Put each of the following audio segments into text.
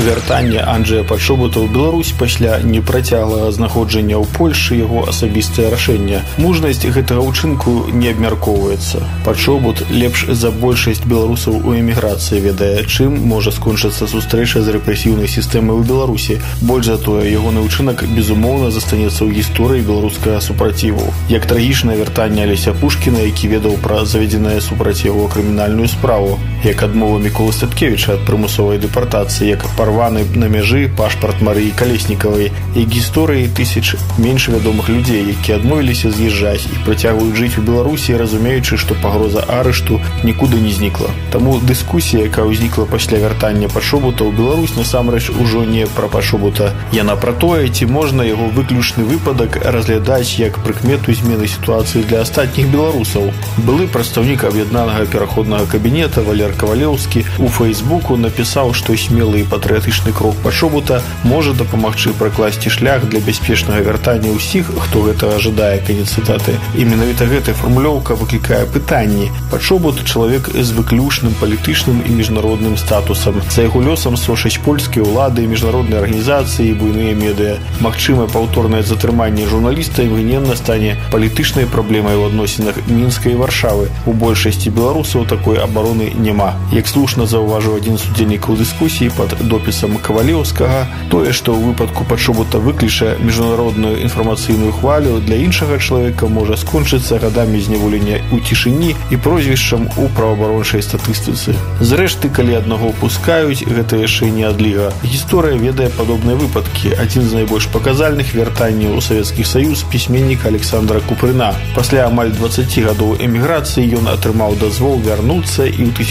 Вяртанне Анджэя Пачобута ў Беларусь пасля непрацяглага знаходжання ў Польшы яго асабістае рашэнне. Мужнасць гэтага ўчынку не абмяркоўваецца. Пачобут лепш за большасць беларусаў у эміграцыі ведае, чым можа скончыцца сустрэча з рэпрэсіўнай сістэмай у Беларусі. Больш за тое, ягоны ўчынак безумоўна застанецца ў гісторыі беларускага супраціву. Як трагічнае вяртанне Алеся Пушкіна, які ведаў пра заведзенае супраць яго крымінальную справу, як адмова Міколы Статкевіча ад прымусовай дэпартацыі, як парваны на мяжы пашпарт Марыі Калеснікавай, і гісторыі тысяч менш вядомых людзей, якія адмовіліся з'язджаць і працягваюць жыць у Беларусі, разумеючы, што пагроза арышту нікуды не знікла. Таму дыскусія, якая ўзнікла пасля вяртання Пачобута ў Беларусь, насамрэч ужо не пра Пачобута. Яна пра тое, ці можна яго выключны выпадак разглядаць як прыкмету змены сітуацыі для астатніх беларусаў. Былы прадстаўнік аб'яднанага пераходнага кабінета Валер Кавалеўскі у Фейсбуку напісаў, што смелы і патрыятычны крок Пачобута можа дапамагчы пракласці шлях для бяспечнага вяртання ўсіх, хто гэтага жадае. Канец цытаты. І менавіта гэтая фармулёўка выклікае пытанні. Пачобут – чалавек з выключным палітычным і міжнародным статусам. За яго лёсам сочаць польскія ўлады, міжнародныя арганізацыі і буйныя медыа. Магчымае паўторнае затрыманне журналіста імгненна стане палітычнай праблемай у адносінах Мінска і Варшавы. У большасці беларусаў такой абароны няма. Як слушна заўважыў адзін з удзельнікаў дыскусіі пад допісам Кавалеўскага, тое, што ў выпадку Пачобута выкліча міжнародную інфармацыйную хвалю, для іншага чалавека можа скончыцца гадамі зняволення ў цішыні і прозвішчам у праваабарончай статыстыцы. Зрэшты, калі аднаго пускаюць, гэта яшчэ не адліга. Гісторыя ведае падобныя выпадкі. Адзін з найбольш паказальных вяртанняў у Савецкі Саюз пісьменніка Александра Купрына. Пасля амаль 20 гадоў эміграцыі ён атрымаў дазвол вярнуцца і ў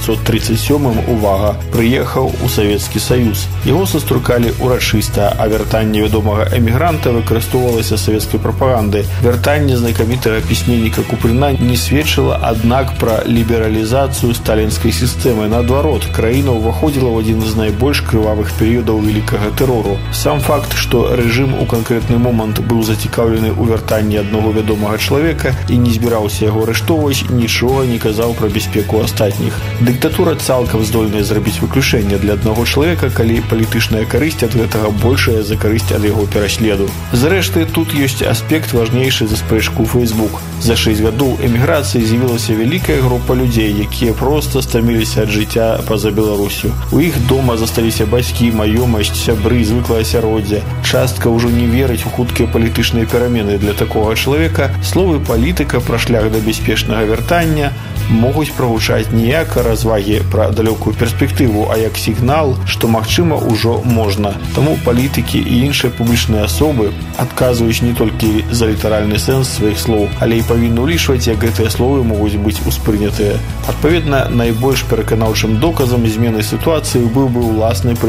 1937-м, увага, прыехаў у Савецкі Саюз. Яго саструкалі урачыста, а вяртанне вядомага эмігранта выкарыстоўвалася савецкай прапагандай. Вяртанне знакамітага пісьменніка Купрына не сведчыла, аднак, пра лібералізацыю сталінскай сістэмы. Наадварот, краіна ўваходзіла ў адзін з найбольш крывавых перыядаў вялікага тэрору. Сам факт, што рэжым у канкрэтны момант быў зацікаўлены ў вяртанні аднаго вядомага чалавека і не збіраўся яго арыштоўваць, нічога не казаў пра бяспеку астатніх. Дыктатура цалкам здольная зрабіць выключэнне для аднаго чалавека, калі палітычная карысць ад гэтага большая за карысць ад яго пераследу. Зрэшты, тут ёсць аспект важнейшы за спрэчку ў Facebook. За 6 гадоў эміграцыі з'явілася вялікая група людзей, якія проста стаміліся ад жыцця па-за Беларусю. У іх дома засталіся бацькі, маёмасць, сябры, звыклае асяроддзе. Частка ўжо не верыць у хуткія палітычныя перамены. Для такога чалавека словы палітыка пра шлях да бяспечнага вяртання могуць прагучаць не як развагі пра далёкую перспектыву, а як сігнал, што, магчыма, ужо можна. Таму палітыкі і іншыя публічныя асобы адказваюць не толькі за літаральны сэнс сваіх слоў, але і павінны ўлічваць, як гэтыя словы могуць быць успрынятыя. Адпаведна, найбольш пераканаўчым доказам змены сітуацыі быў бы ўласны